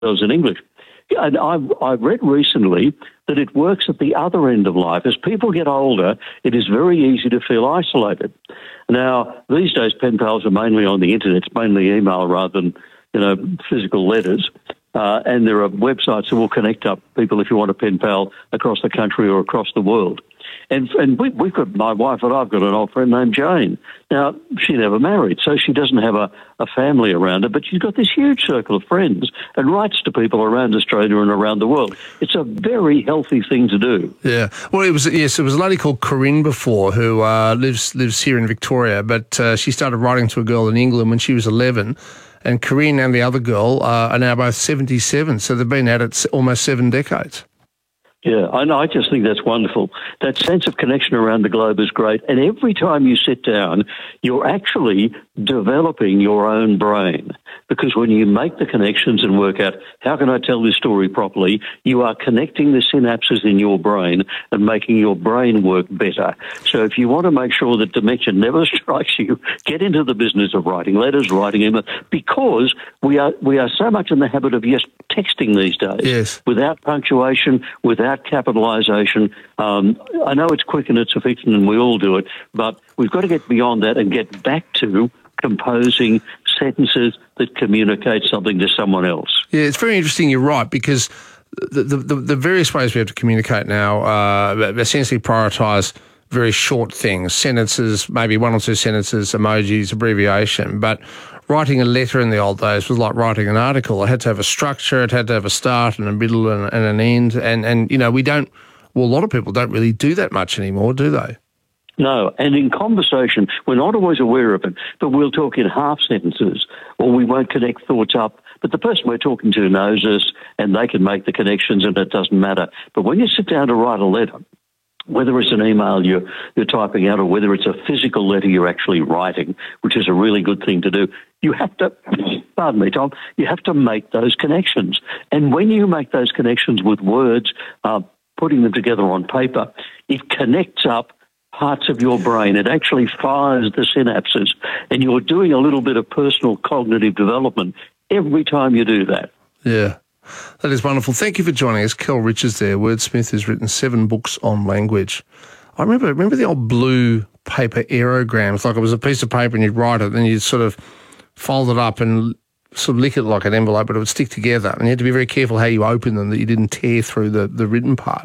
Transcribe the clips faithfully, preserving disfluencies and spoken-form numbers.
those in English. And I've, I've read recently that it works at the other end of life. As people get older, it is very easy to feel isolated. Now, these days, pen pals are mainly on the internet. It's mainly email rather than, you know, physical letters. Uh, and there are websites that will connect up people if you want a pen pal across the country or across the world. And, and we, we've got, my wife and I've got an old friend named Jane. Now, she never married, so she doesn't have a, a family around her, but she's got this huge circle of friends and writes to people around Australia and around the world. It's a very healthy thing to do. Yeah. Well, it was, yes, it was a lady called Corinne before who uh, lives lives here in Victoria, but uh, she started writing to a girl in England when she was eleven. And Corinne and the other girl uh, are now both seventy-seven, so they've been at it almost seven decades. Yeah, I know. I just think that's wonderful. That sense of connection around the globe is great. And every time you sit down, you're actually developing your own brain. Because when you make the connections and work out, how can I tell this story properly, you are connecting the synapses in your brain and making your brain work better. So if you want to make sure that dementia never strikes you, get into the business of writing letters, writing emails, because we are, we are so much in the habit of just texting these days. Yes. Without punctuation, without capitalisation. Um, I know it's quick and it's efficient and we all do it, but we've got to get beyond that and get back to composing sentences that communicate something to someone else. Yeah, it's very interesting. You're right, because the the, the various ways we have to communicate now uh, essentially prioritise very short things, sentences, maybe one or two sentences, emojis, abbreviation, but writing a letter in the old days was like writing an article. It had to have a structure, it had to have a start and a middle and, and an end. And, and, you know, we don't, well, a lot of people don't really do that much anymore, do they? No, and in conversation, we're not always aware of it, but we'll talk in half sentences or we won't connect thoughts up. But the person we're talking to knows us and they can make the connections and it doesn't matter. But when you sit down to write a letter, whether it's an email you're, you're typing out or whether it's a physical letter you're actually writing, which is a really good thing to do, you have to, pardon me, Tom, you have to make those connections. And when you make those connections with words, uh, putting them together on paper, it connects up parts of your brain. It actually fires the synapses. And you're doing a little bit of personal cognitive development every time you do that. Yeah. That is wonderful. Thank you for joining us. Kel Richards there, wordsmith, who's written seven books on language. I remember remember the old blue paper aerograms, like it was a piece of paper and you'd write it and you'd sort of fold it up and sort of lick it like an envelope, but it would stick together. And you had to be very careful how you open them, that you didn't tear through the, the written part.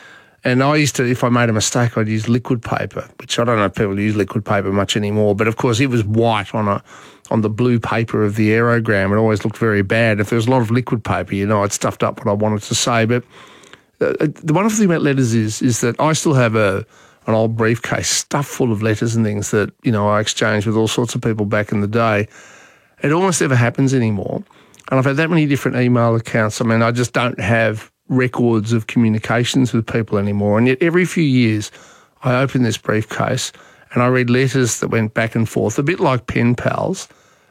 And I used to, if I made a mistake, I'd use liquid paper, which I don't know if people use liquid paper much anymore, but of course it was white on a on the blue paper of the aerogram. It always looked very bad. If there was a lot of liquid paper, you know, I'd stuffed up what I wanted to say. But uh, the wonderful thing about letters is is that I still have a an old briefcase stuffed full of letters and things that, you know, I exchanged with all sorts of people back in the day. It almost never happens anymore. And I've had that many different email accounts. I mean, I just don't have records of communications with people anymore. And yet every few years I open this briefcase and I read letters that went back and forth, a bit like pen pals.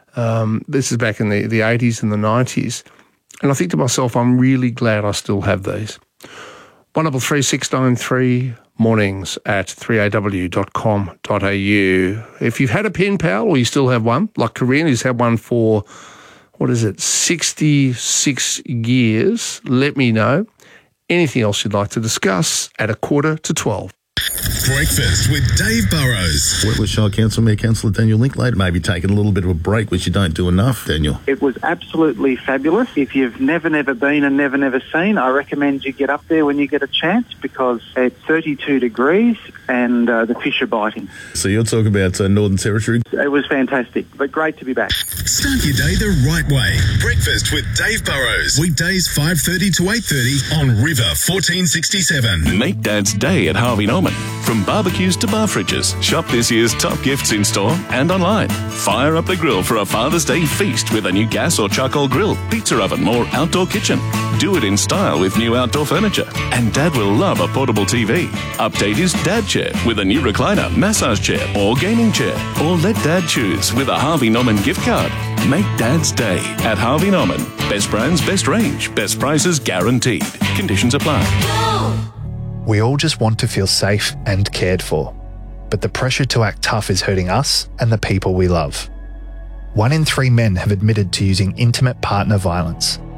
Um, this is back in the, the eighties and the nineties. And I think to myself, I'm really glad I still have these. one double three six nine three mornings at three a w dot com dot a u. If you've had a pen pal or you still have one, like Corinne, who's had one for, what is it, sixty-six years, let me know. Anything else you'd like to discuss at a quarter to twelve. Breakfast with Dave Burrows. Wentworth Shire Council Mayor Councillor Daniel Linklater, maybe taking a little bit of a break, which you don't do enough, Daniel. It was absolutely fabulous. If you've never, never been and never, never seen, I recommend you get up there when you get a chance because it's thirty-two degrees and uh, the fish are biting. So you're talking about uh, Northern Territory. It was fantastic, but great to be back. Start your day the right way. Breakfast with Dave Burrows. Weekdays five thirty to eight thirty on River fourteen sixty-seven. Make Dad's day at Harvey Norman. From barbecues to bar fridges, shop this year's top gifts in store and online. Fire up the grill for a Father's Day feast with a new gas or charcoal grill, pizza oven or outdoor kitchen. Do it in style with new outdoor furniture. And Dad will love a portable T V. Update his Dad chair with a new recliner, massage chair or gaming chair. Or let Dad choose with a Harvey Norman gift card. Make Dad's day at Harvey Norman. Best brands, best range, best prices guaranteed. Conditions apply. We all just want to feel safe and cared for, but the pressure to act tough is hurting us and the people we love. One in three men have admitted to using intimate partner violence.